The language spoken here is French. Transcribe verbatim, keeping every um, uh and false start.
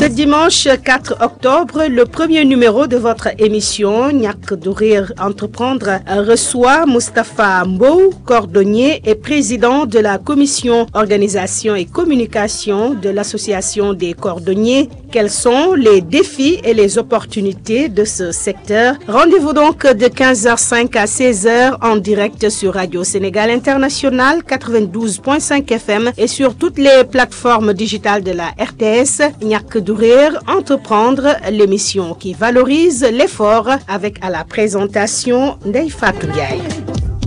Ce dimanche quatre octobre, le premier numéro de votre émission Ñàkk du Rire Entreprendre reçoit Moustapha Mbow, cordonnier et président de la commission organisation et communication de l'association des cordonniers. Quels sont les défis et les opportunités de ce secteur? Rendez-vous donc de quinze heures cinq à seize heures en direct sur Radio Sénégal International quatre-vingt-douze point cinq F M et sur toutes les plateformes digitales de la R T S. Ñàkk du Rire Entreprendre, l'émission qui valorise l'effort, avec à la présentation Ndeye Fatou Ndiaye.